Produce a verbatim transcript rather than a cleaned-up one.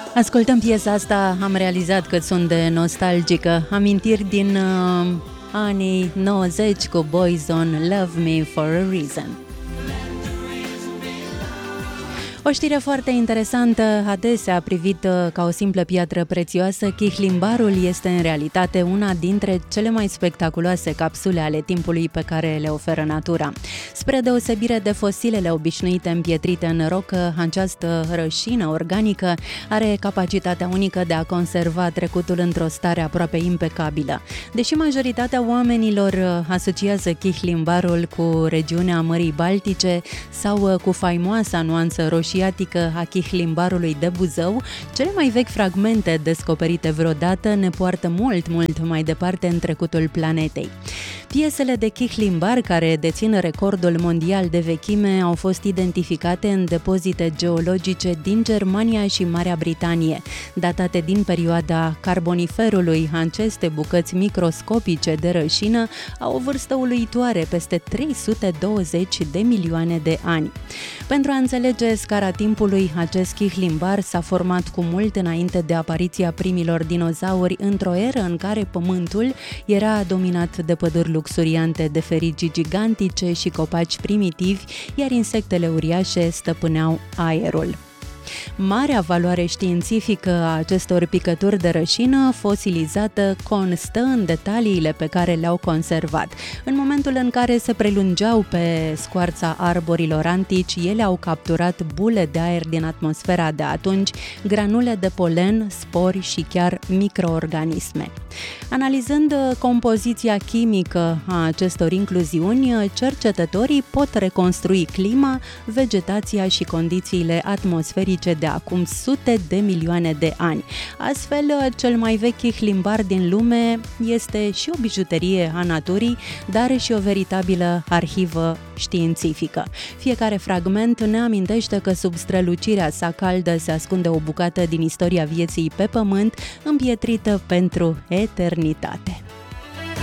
Ascultăm piesa asta, am realizat că sunt de nostalgică, amintiri din uh, anii nouăzeci cu Boyzone, Love Me For A Reason. O știre foarte interesantă, adesea privită ca o simplă piatră prețioasă, chihlimbarul este în realitate una dintre cele mai spectaculoase capsule ale timpului pe care le oferă natura. Spre deosebire de fosilele obișnuite împietrite în rocă, această rășină organică are capacitatea unică de a conserva trecutul într-o stare aproape impecabilă. Deși majoritatea oamenilor asociază chihlimbarul cu regiunea Mării Baltice sau cu faimoasa nuanță roșie a chihlimbarului de Buzău, cele mai vechi fragmente descoperite vreodată ne poartă mult, mult mai departe în trecutul planetei. Piesele de chihlimbar care dețin recordul mondial de vechime au fost identificate în depozite geologice din Germania și Marea Britanie. Datate din perioada Carboniferului, aceste bucăți microscopice de rășină au o vârstă uluitoare, peste trei sute douăzeci de milioane de ani. Pentru a înțelege scara timpului, acest chihlimbar s-a format cu mult înainte de apariția primilor dinozauri, într-o eră în care Pământul era dominat de păduri luxuriante, de fericii gigantice și copaci primitivi, iar insectele uriașe stăpâneau aerul. Marea valoare științifică a acestor picături de rășină fosilizată constă în detaliile pe care le-au conservat. În momentul în care se prelungeau pe scoarța arborilor antici, ele au capturat bule de aer din atmosfera de atunci, granule de polen, spori și chiar microorganisme. Analizând compoziția chimică a acestor incluziuni, cercetătorii pot reconstrui clima, vegetația și condițiile atmosferice de acum sute de milioane de ani. Astfel, cel mai vechi chihlimbar din lume este și o bijuterie a naturii, dar și o veritabilă arhivă științifică. Fiecare fragment ne amintește că sub strălucirea sa caldă se ascunde o bucată din istoria vieții pe pământ, împietrită pentru eternitate.